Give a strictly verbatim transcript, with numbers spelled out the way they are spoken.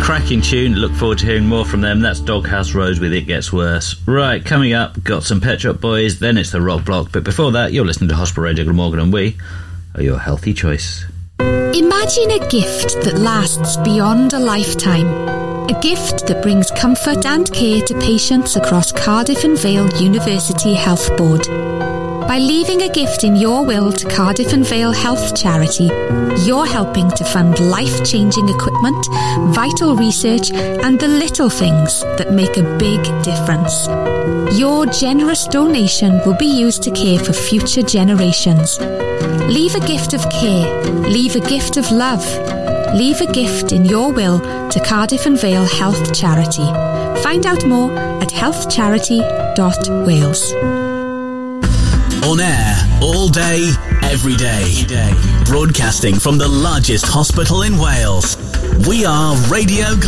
cracking tune. Look forward to hearing more from them. That's Doghouse Rose with It Gets Worse. Right, coming up, got some Pet Shop Boys, then it's the Rock Block. But before that, you're listening to Hospital Radio Glamorgan, and we are your healthy choice. Imagine a gift that lasts beyond a lifetime. A gift that brings comfort and care to patients across Cardiff and Vale University Health Board. By leaving a gift in your will to Cardiff and Vale Health Charity, you're helping to fund life-changing equipment, vital research, and the little things that make a big difference. Your generous donation will be used to care for future generations. Leave a gift of care. Leave a gift of love. Leave a gift in your will to Cardiff and Vale Health Charity. Find out more at health charity dot wales. On air, all day, every day. Broadcasting from the largest hospital in Wales. We are Radio Glamorgan.